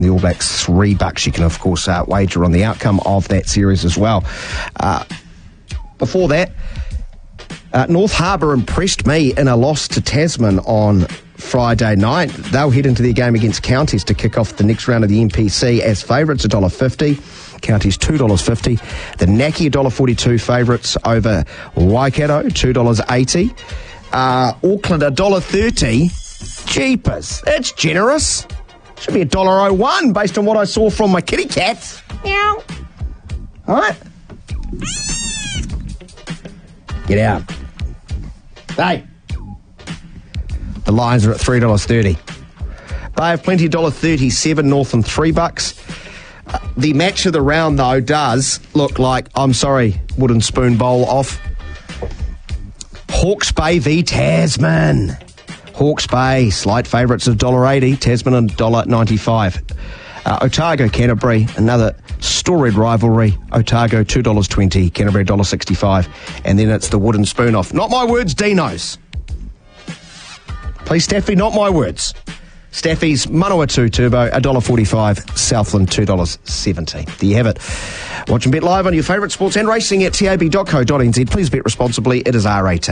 The All Blacks $3. You can, of course, wager on the outcome of that series as well. Before that, North Harbour impressed me in a loss to Tasman on Friday night. They'll head into their game against Counties to kick off the next round of the NPC as favourites, $1.50. Counties $2.50. The Naki $1.42 favourites over Waikato, $2.80. Auckland $1.30. Jeepers, it's generous. Should be $1.01 based on what I saw from my kitty cats. Meow. All right. Get out. Hey. The Lions are at $3.30. Bay of Plenty $1.37, Northland $3. The match of the round, though, does look like, I'm sorry, Wooden Spoon Bowl off. Hawke's Bay v Tasman. Hawke's Bay, slight favourites of $1.80, Tasman $1.95. Otago, Canterbury, another storied rivalry. Otago $2.20, Canterbury $1.65. And then it's the Wooden Spoon off. Not my words, Dino's. Please, Staffy, not my words. Staffy's Manawatu Turbo, $1.45, Southland $2.70. There you have it. Watch and bet live on your favourite sports and racing at tab.co.nz. Please bet responsibly. It is RAT.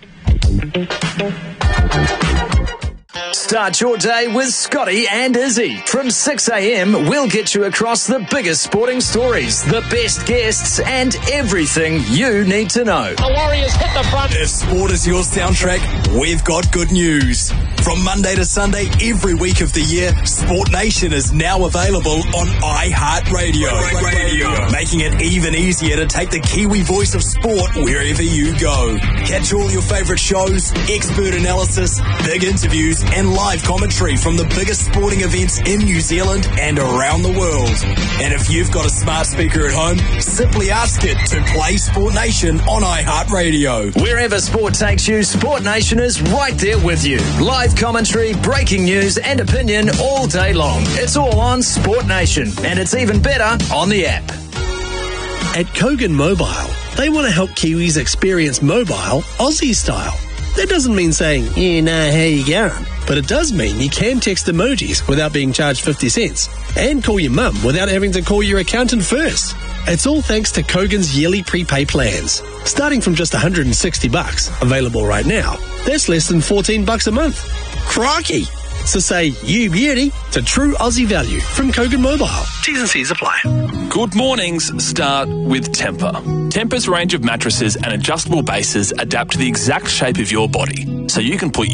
Start your day with Scotty and Izzy. From 6 a.m, we'll get you across the biggest sporting stories, the best guests, and everything you need to know. The Warriors hit the front. If sport is your soundtrack, we've got good news. From Monday to Sunday, every week of the year, Sport Nation is now available on iHeartRadio. Making it even easier to take the Kiwi voice of sport wherever you go. Catch all your favourite shows, expert analysis, big interviews, and live commentary from the biggest sporting events in New Zealand and around the world. And if you've got a smart speaker at home, simply ask it to play Sport Nation on iHeartRadio. Wherever sport takes you, Sport Nation is right there with you. Live commentary, breaking news, and opinion all day long. It's all on Sport Nation, and it's even better on the app. At Kogan Mobile, they want to help Kiwis experience mobile Aussie style. That doesn't mean saying, you know how you going, but it does mean you can text emojis without being charged 50 cents and call your mum without having to call your accountant first. It's all thanks to Kogan's yearly prepay plans, starting from just $160, available right now. That's less than $14 a month. Crikey! So say you beauty to true Aussie value from Kogan Mobile. T's and C's apply. Good mornings start with Tempur. Tempur's range of mattresses and adjustable bases adapt to the exact shape of your body, so you can put your